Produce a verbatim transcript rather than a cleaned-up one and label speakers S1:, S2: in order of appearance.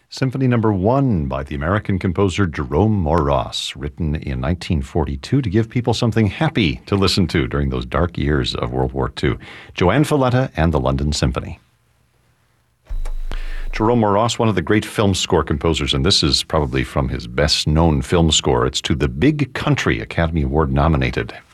S1: Symphony Number One by the American composer Jerome Moross, written in nineteen forty-two to give people something happy to listen to during those dark years of World War Two. Joanne Falletta and the London Symphony. Jerome Moross, one of the great film score composers, and this is probably from his best-known film score. It's to The Big Country, Academy Award nominated